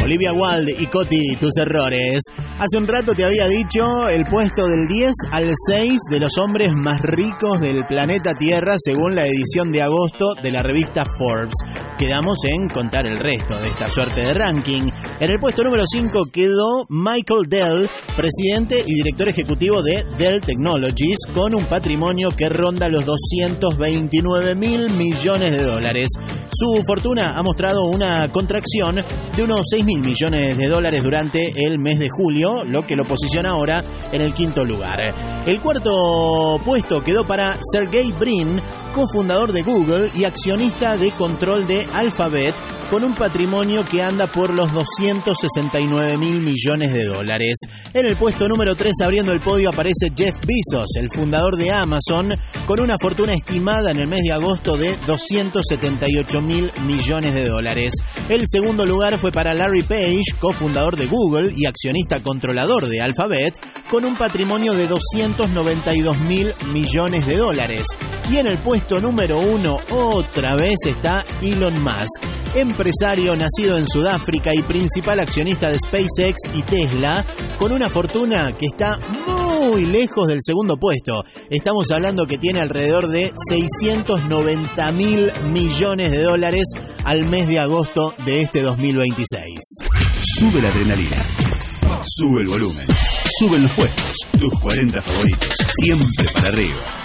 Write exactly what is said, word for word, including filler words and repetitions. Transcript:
Olivia Wilde y Coti, tus errores. Hace un rato te había dicho el puesto del diez al seis de los hombres más ricos del planeta Tierra según la edición de agosto de la revista Forbes. Quedamos en contar el resto de esta suerte de ranking. En el puesto número cinco quedó Michael Dell, presidente y director ejecutivo de Dell Technologies, con un patrimonio que ronda los doscientos veintinueve mil millones de dólares. Su fortuna ha mostrado una contracción de unos seis mil millones de dólares durante el mes de julio, lo que lo posiciona ahora en el quinto lugar. El cuarto puesto quedó para Sergey Brin, cofundador de Google y accionista de control de Alphabet, con un patrimonio que anda por los doscientos sesenta y nueve mil millones de dólares. En el puesto número tres, abriendo el podio, aparece Jeff Bezos, el fundador de Amazon, con una fortuna estimada en el mes de agosto de doscientos setenta y ocho mil millones de dólares. El segundo lugar fue para Larry Page, cofundador de Google y accionista controlador de Alphabet, con un patrimonio de doscientos noventa y dos mil millones de dólares. Y en el puesto número uno, otra vez está Elon Musk, empresario nacido en Sudáfrica y principal accionista de SpaceX y Tesla, con una fortuna que está muy lejos del segundo puesto. Estamos hablando que tiene alrededor de seiscientos noventa mil millones de dólares al mes de agosto de este dos mil veintiséis. Sube la adrenalina, sube el volumen, suben los puestos, tus cuarenta favoritos, siempre para arriba.